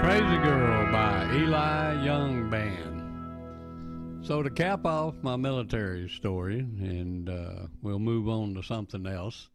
Crazy Girl by Eli Young Band. So to cap off my military story, and we'll move on to something else.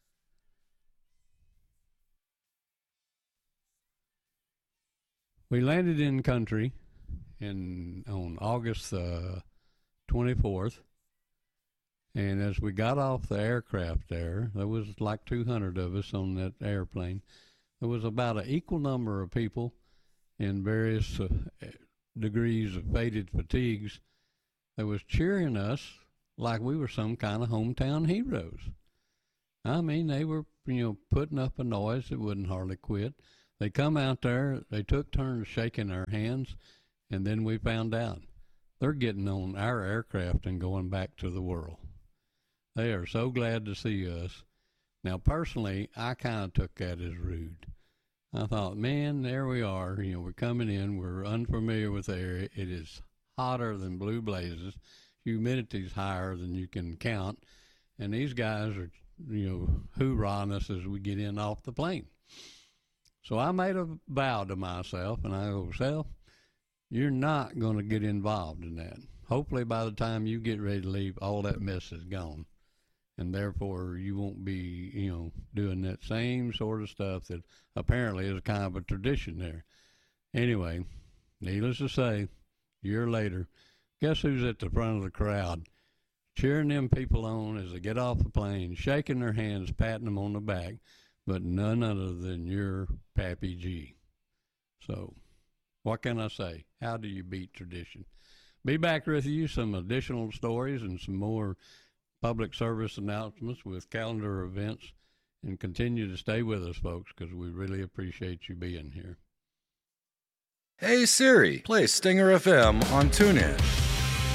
We landed in country on August 24th, and as we got off the aircraft there was like 200 of us on that airplane. There was about an equal number of people in various degrees of faded fatigues that was cheering us like we were some kind of hometown heroes. I mean, they were, putting up a noise that wouldn't hardly quit. They come out there, they took turns shaking our hands, and then we found out they're getting on our aircraft and going back to the world. They are so glad to see us. Now, personally, I kind of took that as rude. I thought, man, there we are. We're coming in. We're unfamiliar with the area. It is hotter than blue blazes. Humidity's higher than you can count. And these guys are, hoorahing us as we get in off the plane. So I made a vow to myself, and I go, Self, you're not going to get involved in that. Hopefully by the time you get ready to leave, all that mess is gone. And therefore, you won't be, doing that same sort of stuff that apparently is kind of a tradition there. Anyway, needless to say, a year later, guess who's at the front of the crowd, cheering them people on as they get off the plane, shaking their hands, patting them on the back, but none other than your Pappy G. So, what can I say? How do you beat tradition? Be back with you, some additional stories and some more public service announcements with calendar events, and continue to stay with us, folks, because we really appreciate you being here. Hey Siri, play Stinger FM on TuneIn.